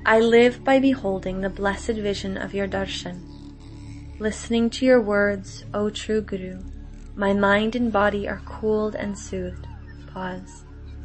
I live by beholding the blessed vision of your darshan. Listening to your words, O true Guru, my mind and body are cooled and soothed. Pause.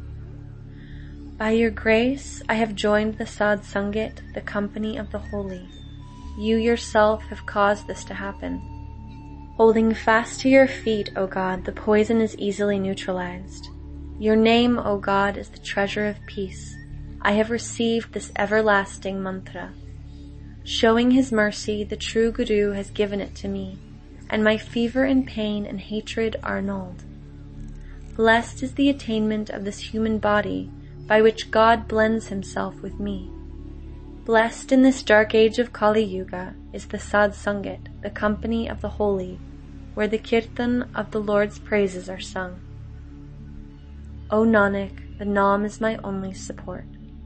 By your grace, I have joined the Sadh Sangat, the company of the holy. You yourself have caused this to happen. Holding fast to your feet, O God, the poison is easily neutralized. Your name, O God, is the treasure of peace. I have received this everlasting mantra. Showing his mercy, the true Guru has given it to me, and my fever and pain and hatred are annulled. Blessed is the attainment of this human body, by which God blends himself with me. Blessed in this dark age of Kali Yuga is the Sadh Sangat, the company of the holy, where the kirtan of the Lord's praises are sung. O Nanak, the Naam is my only support.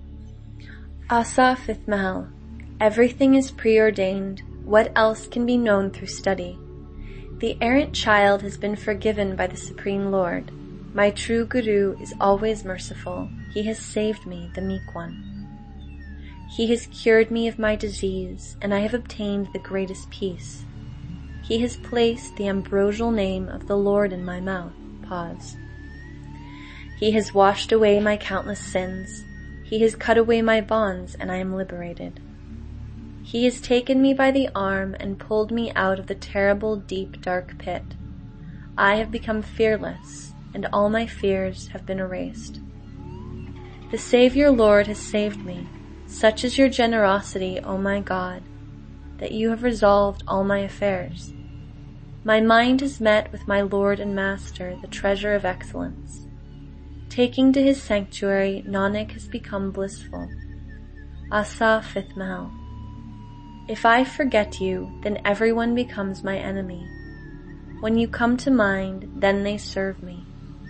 Asa, 5th Mahal. Everything is preordained. What else can be known through study? The errant child has been forgiven by the Supreme Lord. My true Guru is always merciful. He has saved me, the meek one. He has cured me of my disease, and I have obtained the greatest peace. He has placed the ambrosial name of the Lord in my mouth. Pause. He has washed away my countless sins. He has cut away my bonds, and I am liberated. He has taken me by the arm and pulled me out of the terrible, deep, dark pit. I have become fearless, and all my fears have been erased. The Savior Lord has saved me. Such is your generosity, O my God, that you have resolved all my affairs. My mind has met with my Lord and Master, the treasure of excellence. Taking to his sanctuary, Nanak has become blissful. Asa, 5th Mahal. If I forget you, then everyone becomes my enemy. When you come to mind, then they serve me.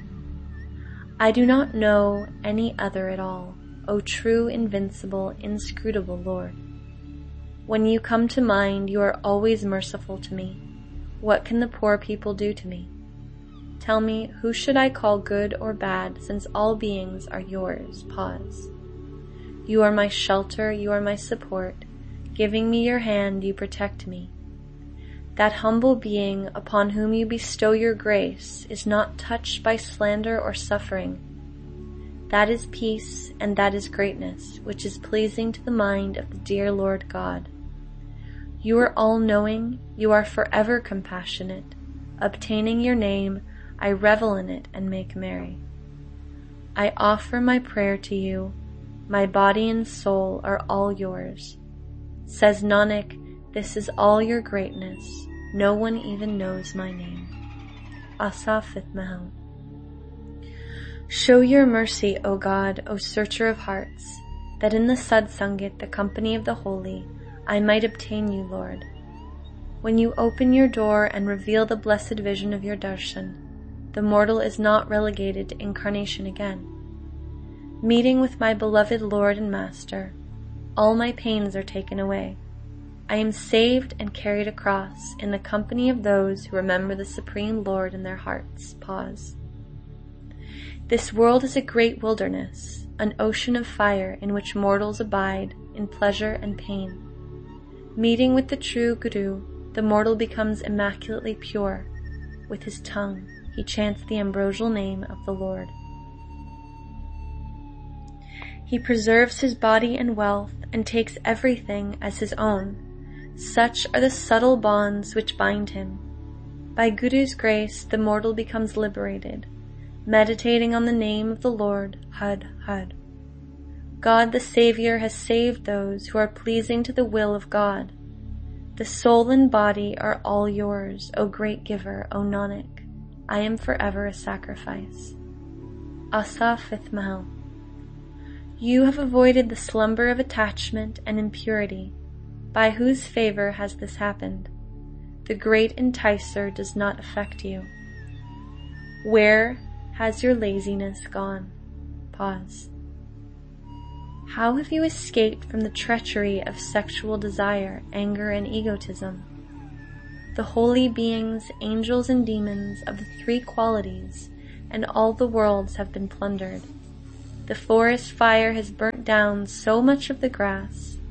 I do not know any other at all, O true, invincible, inscrutable Lord. When you come to mind, you are always merciful to me. What can the poor people do to me? Tell me, who should I call good or bad, since all beings are yours? Pause. You are my shelter, you are my support. Giving me your hand, you protect me. That humble being upon whom you bestow your grace is not touched by slander or suffering. That is peace, and that is greatness, which is pleasing to the mind of the dear Lord God. You are all-knowing, you are forever compassionate. Obtaining your name, I revel in it and make merry. I offer my prayer to you. My body and soul are all yours. Says Nanak, this is all your greatness. No one even knows my name. Asa, 5th Mahal. Show your mercy, O God, O searcher of hearts, that in the Sadh Sangat, the company of the holy, I might obtain you, Lord. When you open your door and reveal the blessed vision of your darshan, the mortal is not relegated to incarnation again. Meeting with my beloved Lord and Master, all my pains are taken away. I am saved and carried across in the company of those who remember the Supreme Lord in their hearts. Pause. This world is a great wilderness, an ocean of fire in which mortals abide in pleasure and pain. Meeting with the true Guru, the mortal becomes immaculately pure. With his tongue, he chants the ambrosial name of the Lord. He preserves his body and wealth and takes everything as his own. Such are the subtle bonds which bind him. By Guru's grace, the mortal becomes liberated, meditating on the name of the Lord, Had, Had. God the Savior has saved those who are pleasing to the will of God. The soul and body are all yours, O great giver, O Nanak. I am forever a sacrifice. Asa, 5th Mahal. You have avoided the slumber of attachment and impurity. By whose favor has this happened? The great enticer does not affect you. Where has your laziness gone? Pause. How have you escaped from the treachery of sexual desire, anger, and egotism? The holy beings, angels, and demons of the three qualities and all the worlds have been plundered. The forest fire has burnt down so much of the grass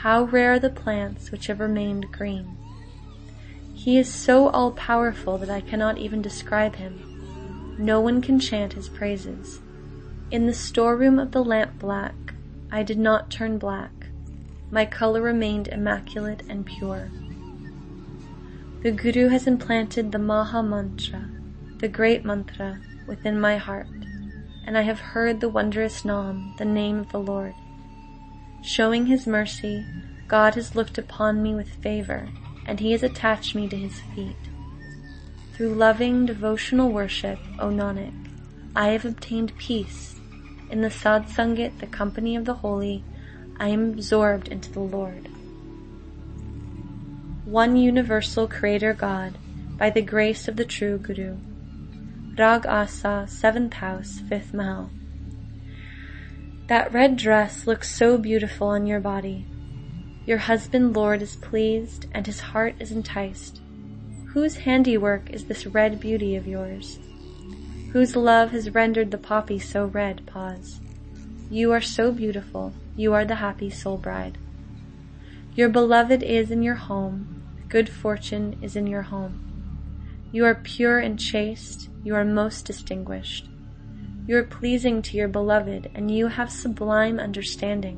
How rare are the plants which have remained green. He is so all-powerful that I cannot even describe him. No one can chant his praises. In the storeroom of the lamp-black, I did not turn black. My color remained immaculate and pure. The Guru has implanted the Maha Mantra, the great mantra, within my heart, and I have heard the wondrous Naam, the name of the Lord. Showing his mercy, God has looked upon me with favor, and he has attached me to his feet. Through loving devotional worship, O Nanak, I have obtained peace. In the Sadsangat, the company of the holy, I am absorbed into the Lord. One universal Creator God, by the grace of the true Guru. Rag Asa, 7th house, 5th mahal. That red dress looks so beautiful on your body. Your husband Lord is pleased, and his heart is enticed. Whose handiwork is this red beauty of yours? Whose love has rendered the poppy so red? Pause. You are so beautiful. You are the happy soul bride. Your beloved is in your home. Good fortune is in your home. You are pure and chaste. You are most distinguished. You are pleasing to your beloved, and you have sublime understanding.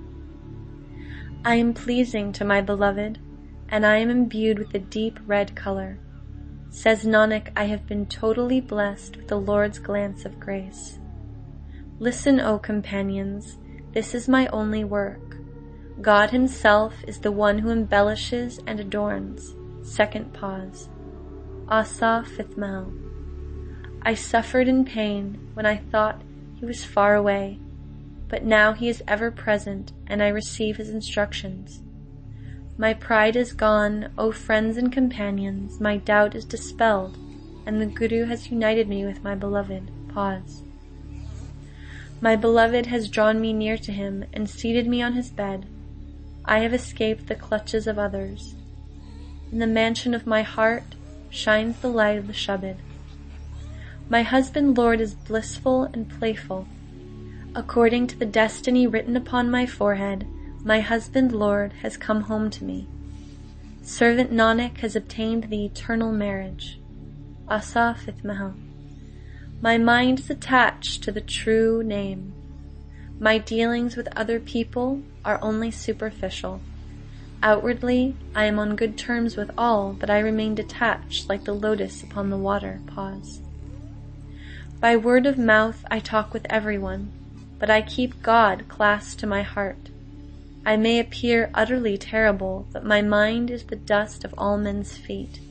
I am pleasing to my beloved, and I am imbued with a deep red color. Says Nanak, I have been totally blessed with the Lord's glance of grace. Listen, O companions, this is my only work. God himself is the one who embellishes and adorns. Second pause. Asa, 5th mahal. I suffered in pain when I thought he was far away, but now he is ever present, and I receive his instructions. My pride is gone, O friends and companions, my doubt is dispelled, and the Guru has united me with my beloved. Pause. My beloved has drawn me near to him and seated me on his bed. I have escaped the clutches of others. In the mansion of my heart shines the light of the Shabad. My husband Lord is blissful and playful. According to the destiny written upon my forehead, my husband Lord has come home to me. Servant Nanak has obtained the eternal marriage. Asa, 5th mahal. My mind is attached to the true name. My dealings with other people are only superficial. Outwardly, I am on good terms with all, but I remain detached like the lotus upon the water. Pause. By word of mouth I talk with everyone, but I keep God clasped to my heart. I may appear utterly terrible, but my mind is the dust of all men's feet.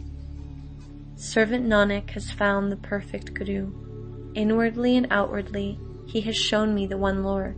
Servant Nanak has found the perfect Guru. Inwardly and outwardly, he has shown me the one Lord.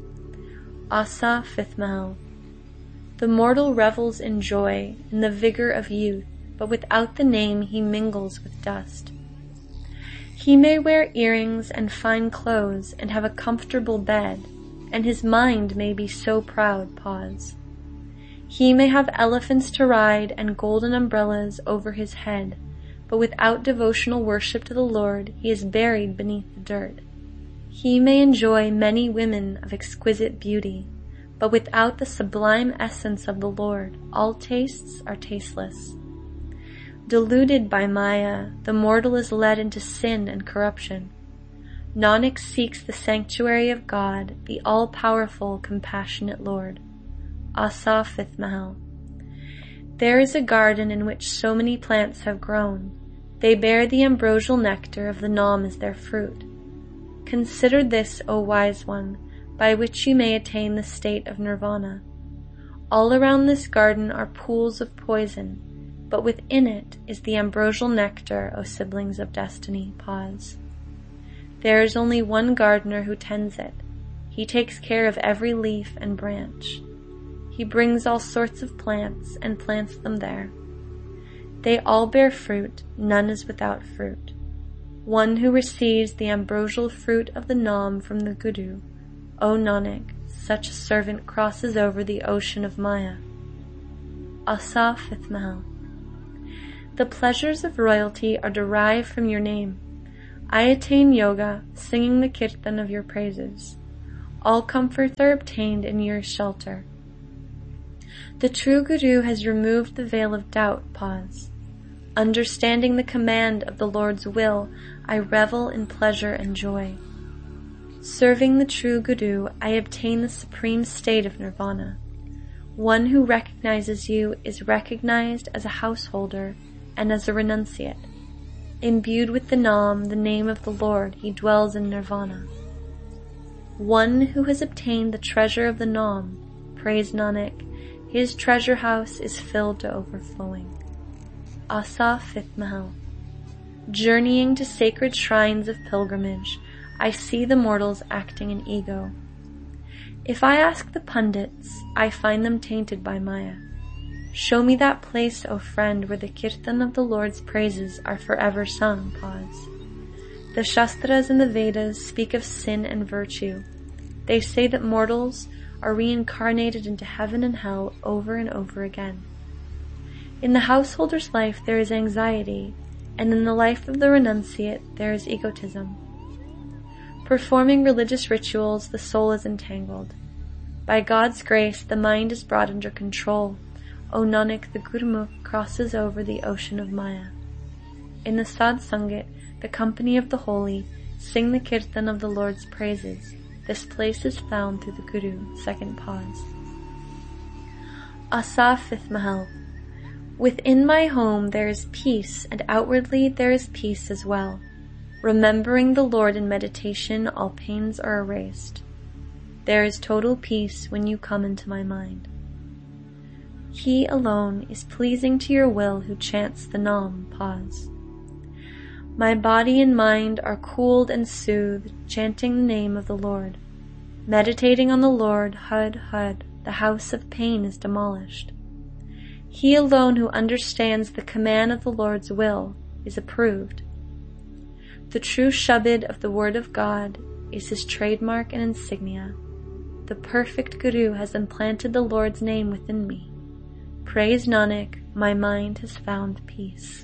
Asa, 5th mahal. The mortal revels in joy and the vigor of youth, but without the name he mingles with dust. He may wear earrings and fine clothes and have a comfortable bed, and his mind may be so proud. Pause. He may have elephants to ride and golden umbrellas over his head, but without devotional worship to the Lord, he is buried beneath the dirt. He may enjoy many women of exquisite beauty, but without the sublime essence of the Lord, all tastes are tasteless. Deluded by Maya, the mortal is led into sin and corruption. Nanak seeks the sanctuary of God, the all-powerful, compassionate Lord. Asa, 5th mahal. There is a garden in which so many plants have grown. They bear the ambrosial nectar of the Naam as their fruit. Consider this, O wise one, by which you may attain the state of nirvana. All around this garden are pools of poison, but within it is the ambrosial nectar, O siblings of destiny. Pause. There is only one gardener who tends it. He takes care of every leaf and branch. He brings all sorts of plants and plants them there. They all bear fruit, none is without fruit. One who receives the ambrosial fruit of the Naam from the Guru, O Nanak, such a servant crosses over the ocean of Maya. Asa, 5th mahal. The pleasures of royalty are derived from your name. I attain yoga, singing the kirtan of your praises. All comforts are obtained in your shelter. The true Guru has removed the veil of doubt. Pause. Understanding the command of the Lord's will, I revel in pleasure and joy. Serving the true Guru, I obtain the supreme state of nirvana. One who recognizes you is recognized as a householder and as a renunciate. Imbued with the Nam, the name of the Lord, he dwells in nirvana. One who has obtained the treasure of the Nam, praise Nanak, his treasure house is filled to overflowing. Asa 5th Mahal. Journeying to sacred shrines of pilgrimage, I see the mortals acting in ego. If I ask the pundits, I find them tainted by Maya. Show me that place, O friend, where the kirtan of the Lord's praises are forever sung. Pause. The Shastras and the Vedas speak of sin and virtue. They say that mortals are reincarnated into heaven and hell over and over again. In the householder's life there is anxiety, and in the life of the renunciate there is egotism. Performing religious rituals, the soul is entangled. By God's grace, the mind is brought under control. O Nanak, the Gurmukh crosses over the ocean of Maya. In the Sadh Sangat, the company of the holy, sing the kirtan of the Lord's praises. This place is found through the Guru. Second pause. Asa 5th Mahal. Within my home there is peace, and outwardly there is peace as well. Remembering the Lord in meditation, all pains are erased. There is total peace when you come into my mind. He alone is pleasing to your will who chants the Nam. Pause. My body and mind are cooled and soothed, chanting the name of the Lord. Meditating on the Lord, Hud, Hud, the house of pain is demolished. He alone who understands the command of the Lord's will is approved. The true Shabad of the Word of God is his trademark and insignia. The perfect Guru has implanted the Lord's name within me. Praise Nanak, my mind has found peace.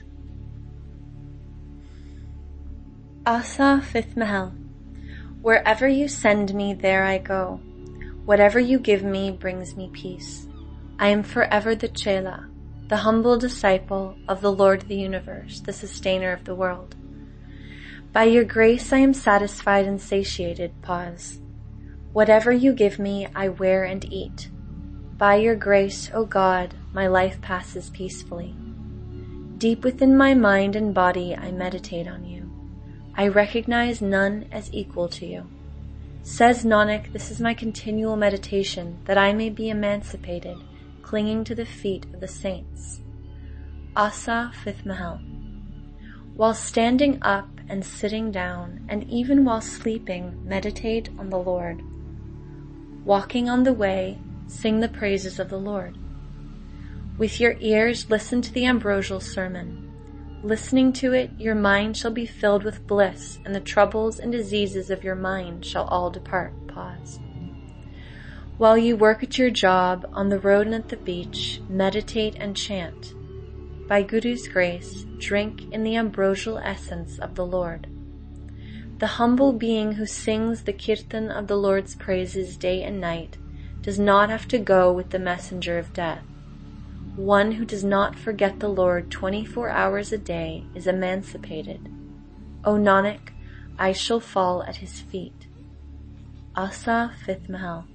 Asa 5th Mahal. Wherever you send me, there I go. Whatever you give me brings me peace. I am forever the Chela, the humble disciple of the Lord of the universe, the sustainer of the world. By your grace I am satisfied and satiated. Pause. Whatever you give me, I wear and eat. By your grace, O God, my life passes peacefully. Deep within my mind and body I meditate on you. I recognize none as equal to you. Says Nanak, this is my continual meditation, that I may be emancipated, clinging to the feet of the saints. Asa 5th Mahal. While standing up and sitting down, and even while sleeping, meditate on the Lord. Walking on the way, sing the praises of the Lord. With your ears, listen to the ambrosial sermon. Listening to it, your mind shall be filled with bliss, and the troubles and diseases of your mind shall all depart. Pause. While you work at your job, on the road and at the beach, meditate and chant. By Guru's grace, drink in the ambrosial essence of the Lord. The humble being who sings the kirtan of the Lord's praises day and night does not have to go with the messenger of death. One who does not forget the Lord 24 hours a day is emancipated. O Nanak, I shall fall at his feet. Asa 5th Mahal.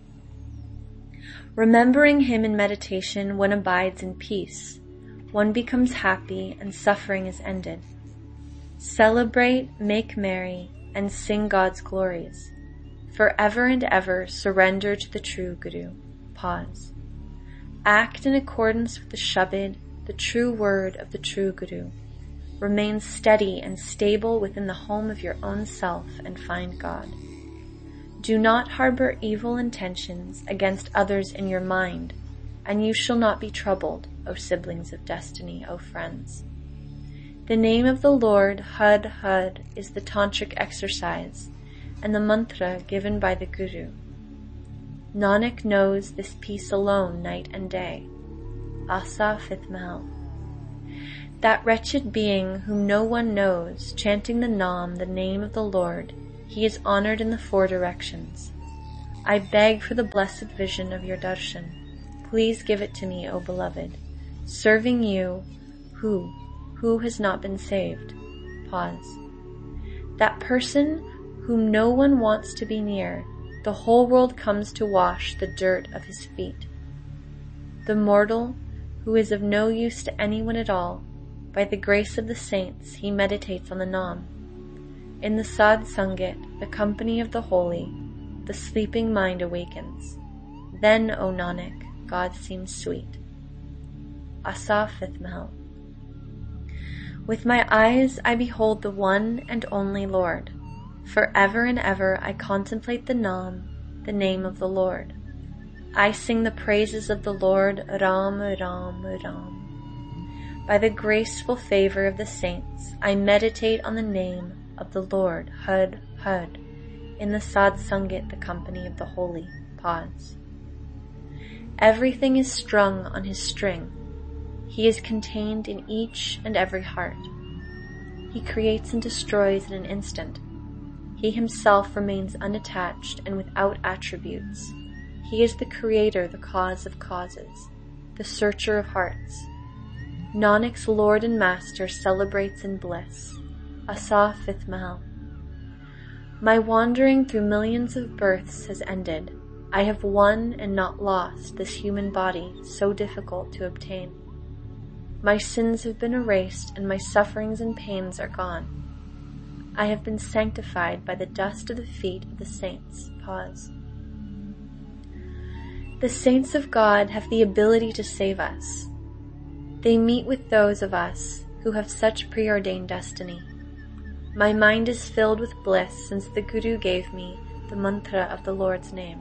Remembering him in meditation, one abides in peace. One becomes happy and suffering is ended. Celebrate, make merry, and sing God's glories. Forever and ever surrender to the true Guru. Pause. Act in accordance with the Shabad, the true word of the true Guru. Remain steady and stable within the home of your own self and find God. Do not harbor evil intentions against others in your mind, and you shall not be troubled, O siblings of destiny, O friends. The name of the Lord, Hud Hud, is the tantric exercise, and the mantra given by the Guru. Nanak knows this peace alone night and day. Asa 5th Mahal. That wretched being whom no one knows, chanting the Nam, the name of the Lord, he is honored in the 4 directions. I beg for the blessed vision of your darshan. Please give it to me, O beloved. Serving you, who has not been saved? Pause. That person whom no one wants to be near, the whole world comes to wash the dirt of his feet. The mortal, who is of no use to anyone at all, by the grace of the saints he meditates on the Nam. In the Sadh Sangat, the company of the holy, the sleeping mind awakens. Then, O Nanak, God seems sweet. Asa 5th Mahal. With my eyes I behold the one and only Lord. Forever and ever I contemplate the Nam, the name of the Lord. I sing the praises of the Lord, Ram, Ram, Ram. By the graceful favor of the saints, I meditate on the name of the Lord, Hud, Hud, in the Sadh Sangat, the company of the holy. Pause. Everything is strung on his string. He is contained in each and every heart. He creates and destroys in an instant. He himself remains unattached and without attributes. He is the creator, the cause of causes, the searcher of hearts. Nanak's Lord and Master celebrates in bliss. Asa 5th Mahal. My wandering through millions of births has ended. I have won and not lost this human body so difficult to obtain. My sins have been erased and my sufferings and pains are gone. I have been sanctified by the dust of the feet of the saints. Pause. The saints of God have the ability to save us. They meet with those of us who have such preordained destiny. My mind is filled with bliss since the Guru gave me the mantra of the Lord's name.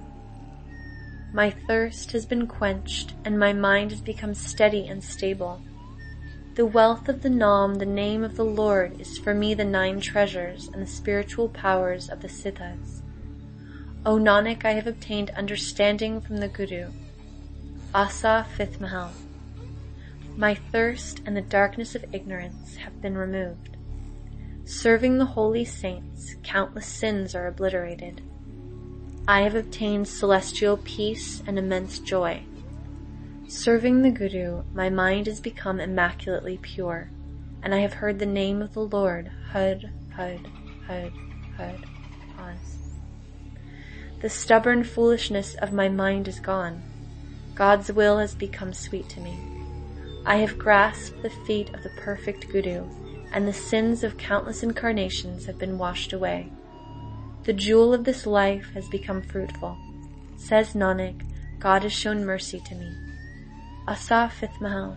My thirst has been quenched and my mind has become steady and stable. The wealth of the Nam, the name of the Lord, is for me the 9 treasures and the spiritual powers of the Siddhas. O Nanak, I have obtained understanding from the Guru. Asa 5th Mahal. My thirst and the darkness of ignorance have been removed. Serving the holy saints, countless sins are obliterated. I have obtained celestial peace and immense joy. Serving the Guru, my mind has become immaculately pure, and I have heard the name of the Lord, Hud, Hud, Hud, Hud. Pause. The stubborn foolishness of my mind is gone. God's will has become sweet to me. I have grasped the feet of the perfect Guru, and the sins of countless incarnations have been washed away. The jewel of this life has become fruitful. Says Nanak, God has shown mercy to me. Asa 5th Mahal.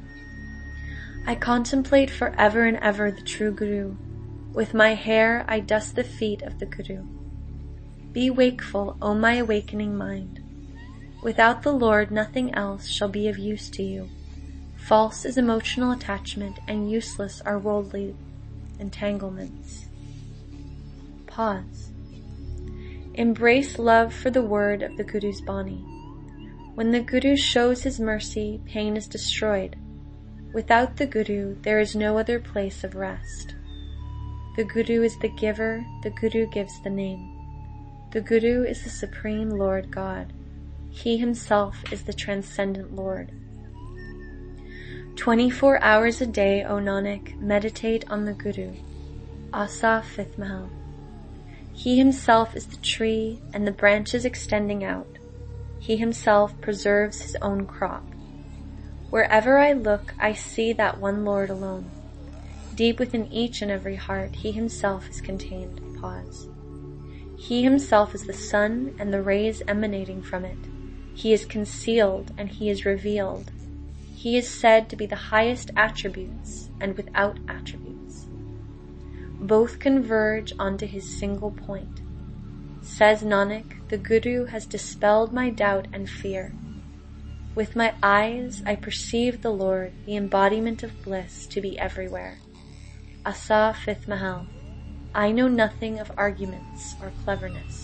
I contemplate forever and ever the true Guru. With my hair I dust the feet of the Guru. Be wakeful, O my awakening mind. Without the Lord nothing else shall be of use to you. False is emotional attachment and useless are worldly entanglements. Pause. Embrace love for the word of the Guru's Bani. When the Guru shows his mercy, pain is destroyed. Without the Guru, there is no other place of rest. The Guru is the giver, the Guru gives the name. The Guru is the Supreme Lord God. He himself is the Transcendent Lord. 24 hours a day, O Nanak, meditate on the Guru. Asa 5th Mahal. He himself is the tree and the branches extending out. He himself preserves his own crop. Wherever I look, I see that one Lord alone. Deep within each and every heart, he himself is contained. Pause. He himself is the sun and the rays emanating from it. He is concealed and he is revealed. He is said to be the highest attributes and without attributes. Both converge onto his single point. Says Nanak, the Guru has dispelled my doubt and fear. With my eyes I perceive the Lord, the embodiment of bliss, to be everywhere. Asa 5th Mahal. I know nothing of arguments or cleverness.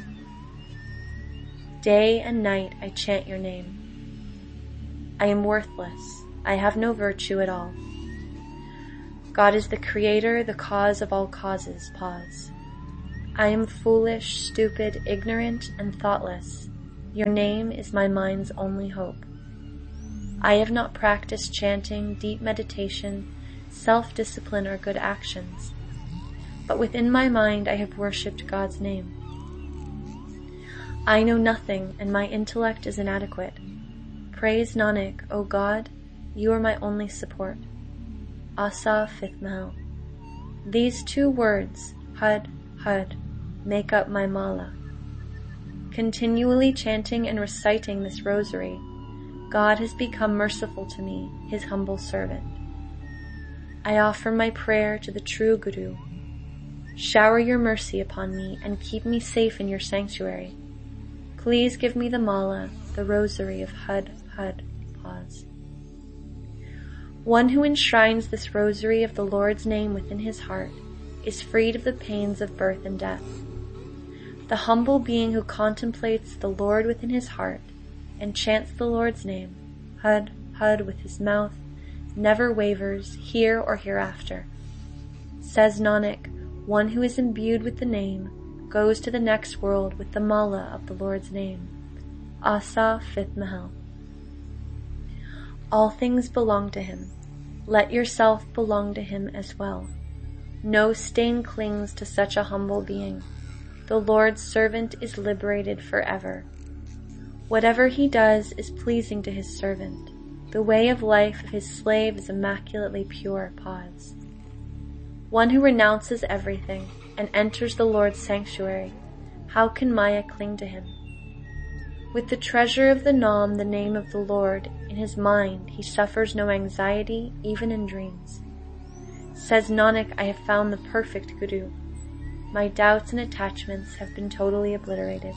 Day and night I chant your name. I am worthless. I have no virtue at all. God is the creator, the cause of all causes. Pause. I am foolish, stupid, ignorant, and thoughtless. Your name is my mind's only hope. I have not practiced chanting, deep meditation, self-discipline, or good actions, but within my mind I have worshipped God's name. I know nothing, and my intellect is inadequate. Praise Nanak, O God, you are my only support. Asa 5th Mahal. These two words, Had, Had, make up my mala. Continually chanting and reciting this rosary, God has become merciful to me, his humble servant. I offer my prayer to the true Guru. Shower your mercy upon me and keep me safe in your sanctuary. Please give me the mala, the rosary of Had, Had. Pause. One who enshrines this rosary of the Lord's name within his heart is freed of the pains of birth and death. The humble being who contemplates the Lord within his heart and chants the Lord's name, Had, Had, with his mouth, never wavers, here or hereafter. Says Nanak, one who is imbued with the name goes to the next world with the mala of the Lord's name. Asa 5th Mahal. All things belong to him. Let yourself belong to him as well. No stain clings to such a humble being. The Lord's servant is liberated forever. Whatever he does is pleasing to his servant. The way of life of his slave is immaculately pure. Pause. One who renounces everything and enters the Lord's sanctuary, how can Maya cling to him? With the treasure of the Nam, the name of the Lord, in his mind, he suffers no anxiety, even in dreams. Says Nanak, I have found the perfect Guru. My doubts and attachments have been totally obliterated.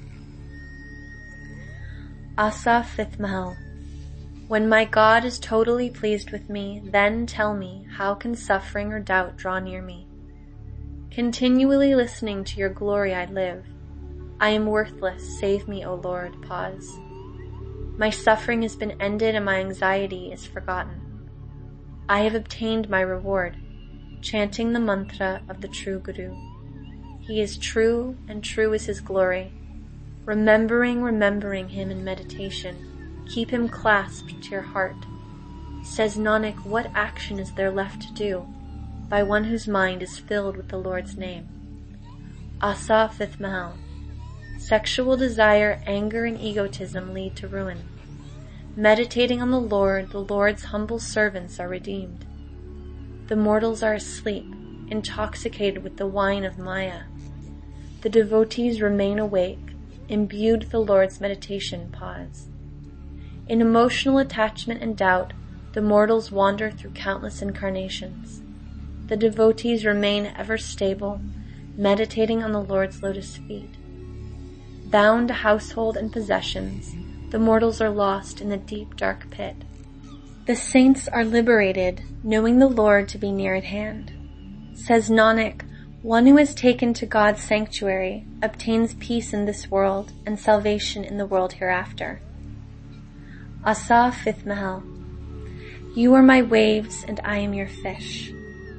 Asa 5th Mahal. When my God is totally pleased with me, then tell me, how can suffering or doubt draw near me? Continually listening to your glory I live. I am worthless, save me, O Lord. Pause. My suffering has been ended and my anxiety is forgotten. I have obtained my reward, chanting the mantra of the true Guru. He is true, and true is his glory. Remembering him in meditation, keep him clasped to your heart. Says Nanak, what action is there left to do by one whose mind is filled with the Lord's name? Asa 5th Mahal. Sexual desire, anger, and egotism lead to ruin. Meditating on the Lord's humble servants are redeemed. The mortals are asleep, intoxicated with the wine of Maya. The devotees remain awake, imbued with the Lord's meditation. Pause. In emotional attachment and doubt, the mortals wander through countless incarnations. The devotees remain ever stable, meditating on the Lord's lotus feet. Bound to household and possessions, the mortals are lost in the deep dark pit. The saints are liberated, knowing the Lord to be near at hand. Says Nanak, one who is taken to God's sanctuary obtains peace in this world and salvation in the world hereafter. Asa 5th Mahal. You are my waves and I am your fish.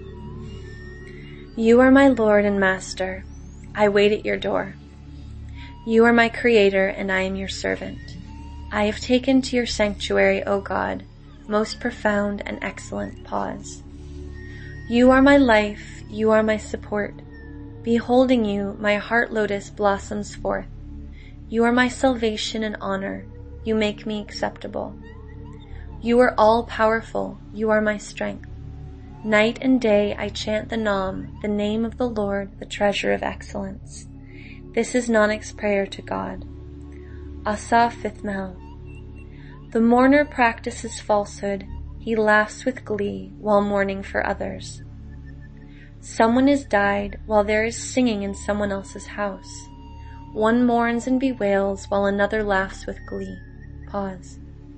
You are my Lord and Master. I wait at your door. You are my Creator and I am your servant. I have taken to your sanctuary, O God, most profound and excellent. Pause. You are my life, you are my support. Beholding you, my heart lotus blossoms forth. You are my salvation and honor. You make me acceptable. You are all-powerful. You are my strength. Night and day I chant the Nam, the name of the Lord, the treasure of excellence. This is Nanak's prayer to God. Asa 5th Mahal. The mourner practices falsehood. He laughs with glee while mourning for others. Someone has died while there is singing in someone else's house. One mourns and bewails while another laughs with glee. Pause.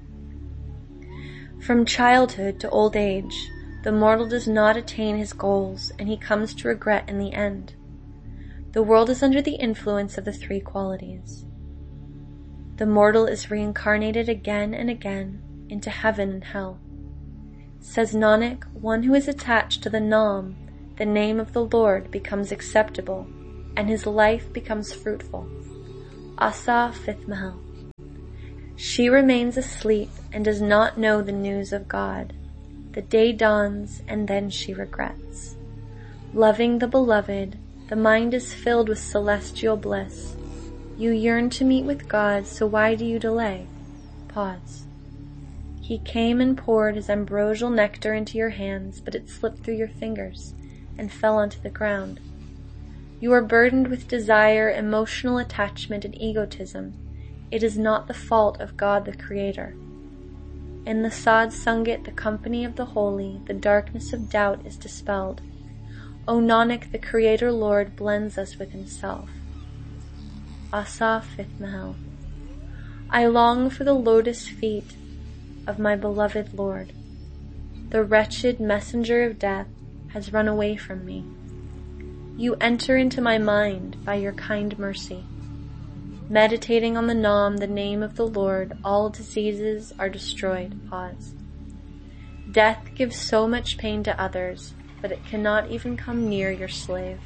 From childhood to old age, the mortal does not attain his goals, and he comes to regret in the end. The world is under the influence of the three qualities. The mortal is reincarnated again and again into heaven and hell. Says Nanak, one who is attached to the Nam, the name of the Lord, becomes acceptable, and his life becomes fruitful. Asa 5th Mahal. She remains asleep and does not know the news of God. The day dawns and then she regrets. Loving the beloved, the mind is filled with celestial bliss. You yearn to meet with God, so why do you delay? Pause. He came and poured his ambrosial nectar into your hands, but it slipped through your fingers and fell onto the ground. You are burdened with desire, emotional attachment, and egotism. It is not the fault of God the Creator. In the Sad Sangat, the company of the holy, the darkness of doubt is dispelled. O Nanak, the Creator Lord blends us with himself. Asa 5th Mahal. I long for the lotus feet of my beloved Lord. The wretched messenger of death has run away from me. You enter into my mind by your kind mercy. Meditating on the Nam, the name of the Lord, all diseases are destroyed. Pause. Death gives so much pain to others, but it cannot even come near your slave.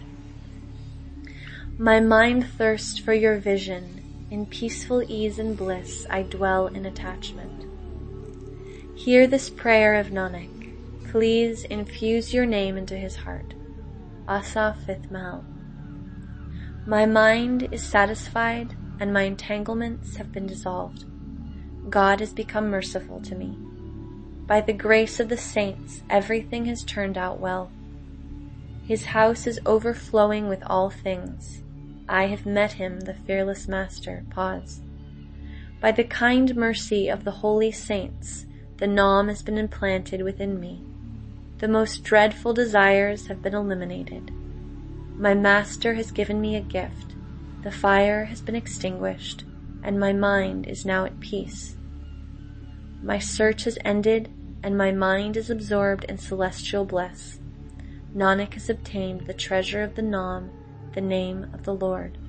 My mind thirsts for your vision. In peaceful ease and bliss I dwell in attachment. Hear this prayer of Nanak. Please infuse your name into his heart. Asa 5th Mahal. My mind is satisfied and my entanglements have been dissolved. God has become merciful to me. By the grace of the saints, everything has turned out well. His house is overflowing with all things. I have met him, the fearless master. Pause. By the kind mercy of the holy saints, the Nam has been implanted within me. The most dreadful desires have been eliminated. My master has given me a gift. The fire has been extinguished, and my mind is now at peace. My search has ended, and my mind is absorbed in celestial bliss. Nanak has obtained the treasure of the Nam, the name of the Lord.